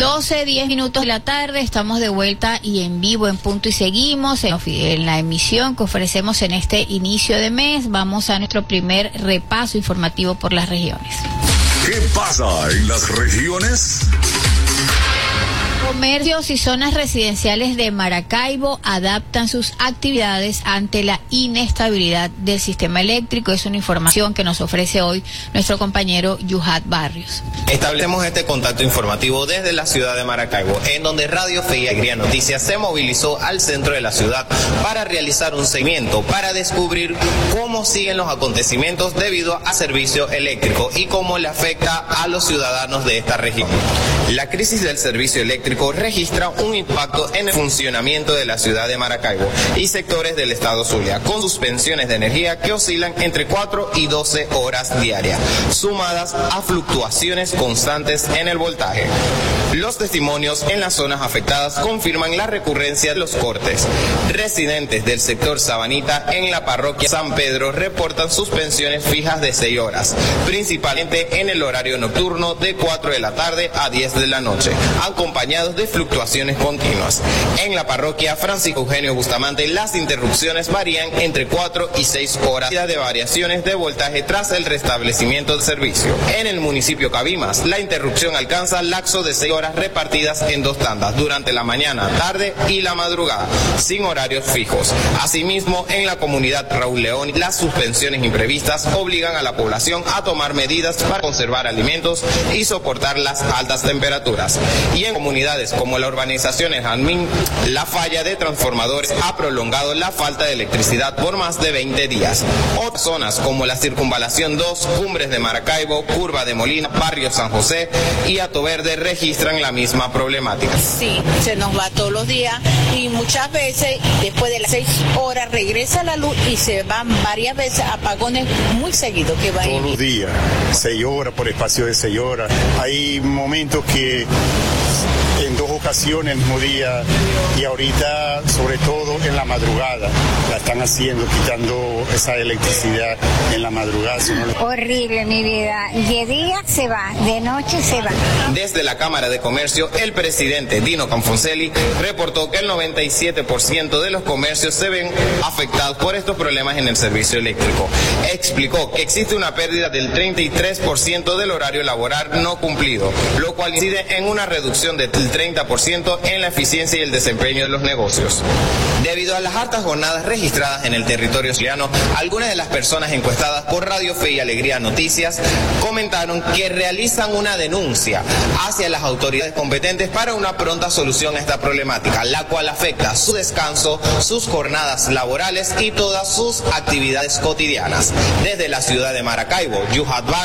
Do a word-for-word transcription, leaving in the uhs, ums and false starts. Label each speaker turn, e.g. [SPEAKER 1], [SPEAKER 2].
[SPEAKER 1] doce, diez minutos de la tarde, estamos de vuelta y en vivo, en punto y seguimos en, en la emisión que ofrecemos en este inicio de mes. Vamos a nuestro primer repaso informativo por las regiones.
[SPEAKER 2] ¿Qué pasa en las regiones?
[SPEAKER 1] Comercios y zonas residenciales de Maracaibo adaptan sus actividades ante la inestabilidad del sistema eléctrico. Es una información que nos ofrece hoy nuestro compañero Yuhat Barrios.
[SPEAKER 3] Establecemos este contacto informativo desde la ciudad de Maracaibo, en donde Radio Fe y Alegría Noticias se movilizó al centro de la ciudad para realizar un seguimiento, para descubrir cómo siguen los acontecimientos debido a servicio eléctrico y cómo le afecta a los ciudadanos de esta región. La crisis del servicio eléctrico registra un impacto en el funcionamiento de la ciudad de Maracaibo y sectores del estado Zulia, con suspensiones de energía que oscilan entre cuatro y doce horas diarias, sumadas a fluctuaciones constantes en el voltaje. Los testimonios en las zonas afectadas confirman la recurrencia de los cortes. Residentes del sector Sabanita en la parroquia San Pedro reportan suspensiones fijas de seis horas, principalmente en el horario nocturno de cuatro de la tarde a diez de la noche, acompañados de fluctuaciones continuas. En la parroquia Francisco Eugenio Bustamante, las interrupciones varían entre cuatro y seis horas de variaciones de voltaje tras el restablecimiento del servicio. En el municipio Cabimas, la interrupción alcanza lapso de seis horas repartidas en dos tandas durante la mañana, tarde y la madrugada, sin horarios fijos. Asimismo, en la comunidad Raúl León, las suspensiones imprevistas obligan a la población a tomar medidas para conservar alimentos y soportar las altas temperaturas. Y en comunidades como la urbanización El Jazmín, la falla de transformadores ha prolongado la falta de electricidad por más de veinte días. Otras zonas como la Circunvalación dos, Cumbres de Maracaibo, Curva de Molina, Barrio San José y Hato Verde registran la misma problemática.
[SPEAKER 4] Sí, se nos va todos los días y muchas veces después de las seis horas regresa la luz y se van varias veces apagones muy seguidos que van.
[SPEAKER 5] Todos los días, seis horas por espacio de seis horas. Hay momentos que en dos ocasiones el mismo día y ahorita sobre todo en la madrugada la están haciendo, quitando esa electricidad en la madrugada. Si no le...
[SPEAKER 6] Horrible mi vida, de día se va, de noche se va.
[SPEAKER 3] Desde la Cámara de Comercio, el presidente Dino Canfoncelli reportó que el noventa y siete por ciento de los comercios se ven afectados por estos problemas en el servicio eléctrico. Explicó que existe una pérdida del treinta y tres por ciento del horario laboral no cumplido, lo cual incide en una reducción del treinta por ciento en la eficiencia y el desempeño de los negocios. Debido a las altas jornadas registradas en el territorio zuliano, algunas de las personas encuestadas por Radio Fe y Alegría Noticias comentaron que realizan una denuncia hacia las autoridades competentes para una pronta solución a esta problemática, la cual afecta su descanso, sus jornadas laborales y todas sus actividades cotidianas. Desde la ciudad de Maracaibo, Yuhat Bar